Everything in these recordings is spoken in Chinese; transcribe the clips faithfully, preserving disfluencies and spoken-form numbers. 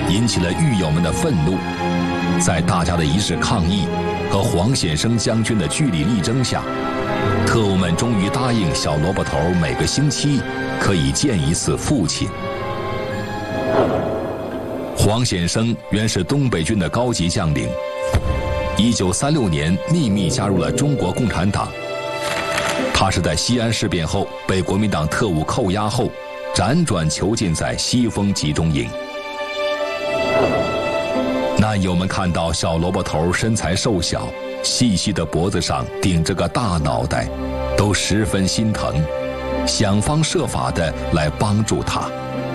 引起了狱友们的愤怒。在大家的一致抗议和黄显生将军的据理力争下，特务们终于答应小萝卜头每个星期可以见一次父亲。黄显生原是东北军的高级将领，一九三六年秘密加入了中国共产党。他是在西安事变后被国民党特务扣押后，辗转囚禁在西风集中营。难友们看到小萝卜头身材瘦小，细细的脖子上顶着个大脑袋，都十分心疼，想方设法的来帮助他。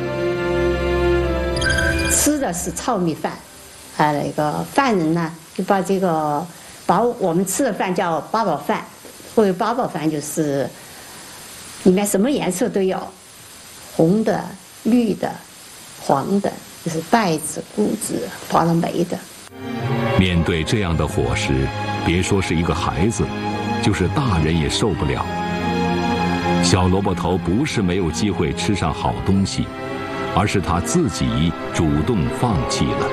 吃的是糙米饭，啊，那个犯人呢就把这个把我们吃的饭叫八宝饭，或者八宝饭就是里面什么颜色都有，红的、绿的、黄的，就是稗子、谷子、花了霉的。 面对这样的伙食，别说是一个孩子，就是大人也受不了。小萝卜头不是没有机会吃上好东西，而是他自己主动放弃了。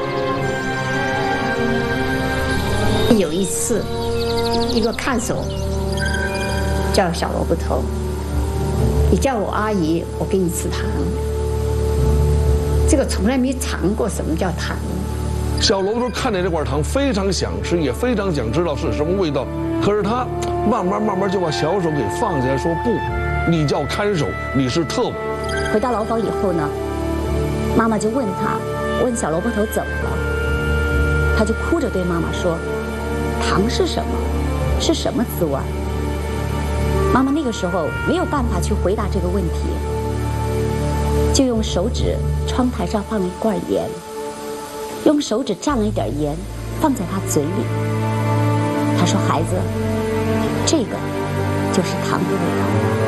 有一次，一个看守叫小萝卜头，你叫我阿姨，我给你吃糖。这个从来没尝过什么叫糖。 小萝卜头看见这块糖非常想吃，也非常想知道是什么味道，可是他慢慢慢慢就把小手给放下来，说不，你叫看守，你是特务。 回到牢房以后呢，妈妈就问他，问小萝卜头怎么了，他就哭着对妈妈说，糖是什么，是什么滋味？妈妈那个时候没有办法去回答这个问题，就用手指窗台上放了一罐盐，用手指蘸了一点盐放在他嘴里。他说，孩子，这个就是糖的味道。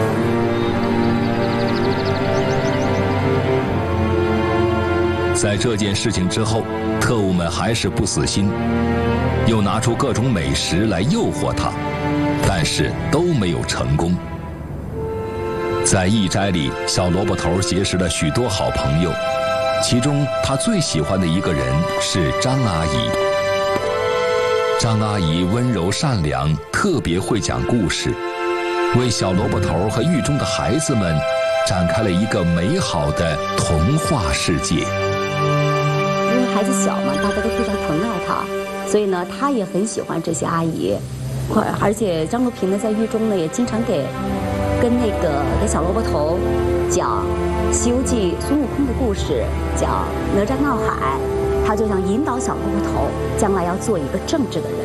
在这件事情之后，特务们还是不死心，又拿出各种美食来诱惑他，但是都没有成功。在驿斋里，小萝卜头结识了许多好朋友，其中他最喜欢的一个人是张阿姨。张阿姨温柔善良，特别会讲故事，为小萝卜头和狱中的孩子们展开了一个美好的童话世界。 因为孩子小嘛，大家都非常疼爱他，所以呢，他也很喜欢这些阿姨。而且张路平呢，在狱中呢，也经常给跟那个给小萝卜头讲《西游记》孙悟空的故事，讲哪吒闹海，他就想引导小萝卜头将来要做一个正直的人。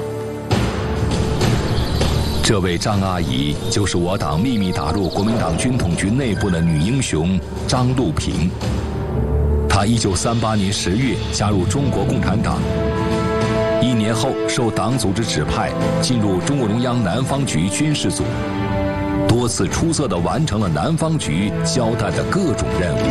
这位张阿姨就是我党秘密打入国民党军统局内部的女英雄张路平。她一九三八年十月加入中国共产党，一年后受党组织指派进入中共中央南方局军事组，多次出色地完成了南方局交代的各种任务。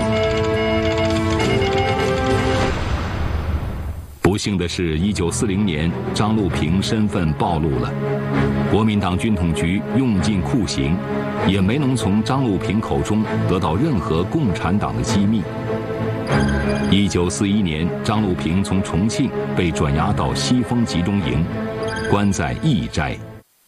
不幸的是，一九四零年，张路平身份暴露了，国民党军统局用尽酷刑，也没能从张路平口中得到任何共产党的机密。一九四一年，张路平从重庆被转押到西风集中营，关在驿斋。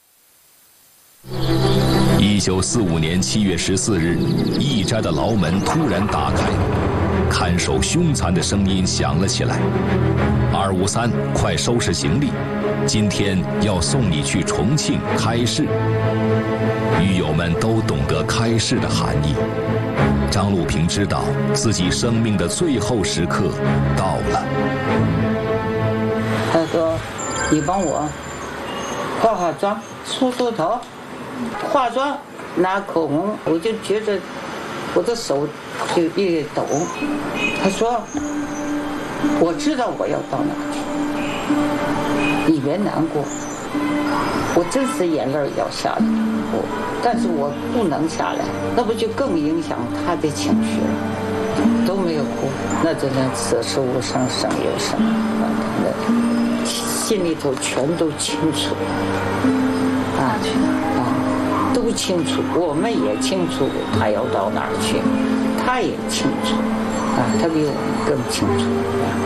一九四五年七月十四日，驿斋的牢门突然打开，看守凶残的声音响了起来：“二五三，快收拾行李，今天要送你去重庆开市。”狱友们都懂得开市的含义。张路平知道自己生命的最后时刻到了。 他说：“你帮我化化妆，梳梳头，化妆，拿口红。”我就觉得我的手就一抖。他说：“我知道我要到哪去，你别难过。”我真是眼泪要下来，我但是我不能下来，那不就更影响他的情绪了？都没有哭，那真的此时无声胜有声，那心里头全都清楚啊啊，都清楚，我们也清楚他要到哪儿去，他也清楚啊，他比我们更清楚。